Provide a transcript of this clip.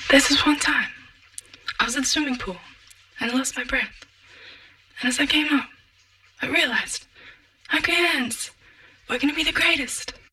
There's this one time, I was at the swimming pool, and I lost my breath. And as I came up, I realized, our hands, we're gonna be the greatest.